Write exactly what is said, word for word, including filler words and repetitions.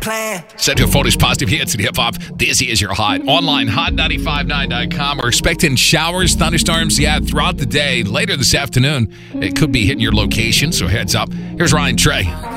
plan. Set to a photos positive hits and hip hop. This is your hot. Online, hot nine five nine dot com. We're expecting showers, thunderstorms, yeah, throughout the day. Later this afternoon, it could be hitting your location, so heads up. Here's Ryan Trey.